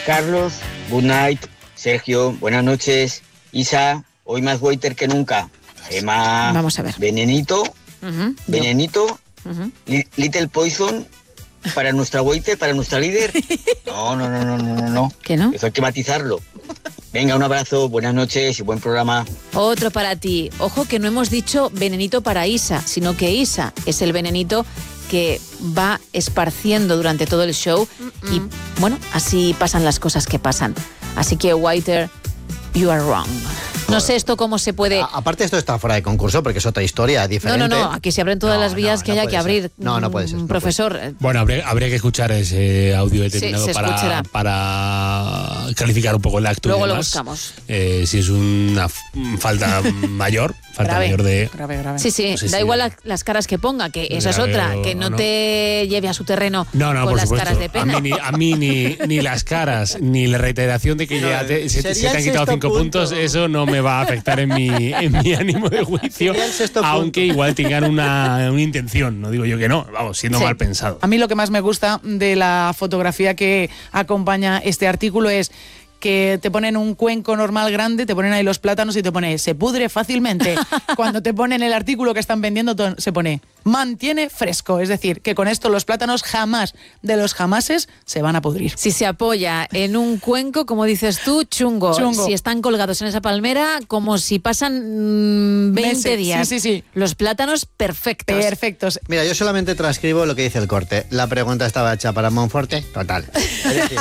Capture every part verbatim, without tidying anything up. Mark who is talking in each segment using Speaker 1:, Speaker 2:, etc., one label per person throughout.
Speaker 1: Carlos, good night. Sergio, buenas noches. Isa, hoy más waiter que nunca. Emma,
Speaker 2: vamos a ver.
Speaker 1: Venenito,
Speaker 2: Uh-huh.
Speaker 1: Venenito,
Speaker 2: Uh-huh.
Speaker 1: li- Little Poison para nuestra waiter, para nuestra líder. No, no, no, no, no, no, no.
Speaker 2: ¿Qué no?
Speaker 1: Eso hay que matizarlo. Venga, un abrazo, buenas noches y buen programa.
Speaker 2: Otro para ti. Ojo que no hemos dicho venenito para Isa, sino que Isa es el venenito que va esparciendo durante todo el show. Mm-mm. Y bueno, así pasan las cosas que pasan. Así que, Waiter, you are wrong. No sé esto cómo se puede...
Speaker 3: A, aparte esto está fuera de concurso porque es otra historia diferente.
Speaker 2: No, no, no, aquí se abren todas
Speaker 3: no,
Speaker 2: las vías
Speaker 3: no,
Speaker 2: que
Speaker 3: no
Speaker 2: haya que abrir.
Speaker 3: Ser. No, no puede ser. No
Speaker 2: profesor.
Speaker 3: puede ser.
Speaker 4: Bueno, habría, habría que escuchar ese audio determinado
Speaker 2: sí,
Speaker 4: para, para calificar un poco el acto.
Speaker 2: Luego
Speaker 4: y
Speaker 2: lo
Speaker 4: demás.
Speaker 2: buscamos.
Speaker 4: Eh, si es una f- falta mayor, falta
Speaker 2: grave,
Speaker 4: mayor de...
Speaker 2: grave, grave. Sí, sí,
Speaker 4: no sé
Speaker 2: da
Speaker 4: si
Speaker 2: igual
Speaker 4: de...
Speaker 2: la, las caras que ponga, que esa
Speaker 4: grave
Speaker 2: es otra,
Speaker 4: o,
Speaker 2: que no,
Speaker 4: no
Speaker 2: te lleve a su terreno
Speaker 4: no, no,
Speaker 2: con
Speaker 4: por
Speaker 2: las
Speaker 4: supuesto.
Speaker 2: caras de pena.
Speaker 4: A mí, ni, a mí ni, ni las caras, ni la reiteración de que
Speaker 3: No,
Speaker 4: ya te, se, se te han quitado cinco
Speaker 3: punto.
Speaker 4: puntos, eso no me va a afectar en mi, en mi ánimo de juicio, aunque igual tengan una, una intención, no digo yo que no, vamos, siendo
Speaker 2: Sí.
Speaker 4: mal pensado.
Speaker 5: A mí lo que más me gusta de la fotografía que acompaña este artículo es que te ponen un cuenco normal grande, te ponen ahí los plátanos y te pone se pudre fácilmente. Cuando te ponen el artículo que están vendiendo se pone mantiene fresco, es decir, que con esto los plátanos jamás de los jamases se van a pudrir.
Speaker 2: Si se apoya en un cuenco, como dices tú, chungo.
Speaker 5: Chungo.
Speaker 2: Si están colgados en esa palmera, como si pasan mmm, veinte
Speaker 5: Meses.
Speaker 2: días.
Speaker 5: Sí, sí, sí.
Speaker 2: Los plátanos perfectos.
Speaker 5: Perfectos.
Speaker 3: Mira, yo solamente transcribo lo que dice el corte. La pregunta estaba hecha para Monforte, total. Es decir,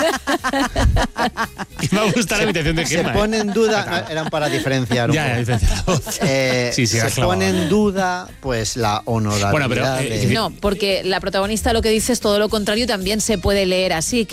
Speaker 4: Me va a gustar la invitación de
Speaker 3: se
Speaker 4: Gemma.
Speaker 3: pone
Speaker 4: ¿eh?
Speaker 3: en duda, no, eran para diferenciar un
Speaker 4: Ya, ya,
Speaker 3: poco.
Speaker 4: diferencia la voz.
Speaker 3: Eh,
Speaker 4: Sí, sí,
Speaker 3: se
Speaker 4: has clavado.
Speaker 3: pone en duda pues la honorabilidad
Speaker 4: Bueno, pero, eh,
Speaker 3: de...
Speaker 2: No, porque la protagonista lo que dice es todo lo contrario, también se puede leer así.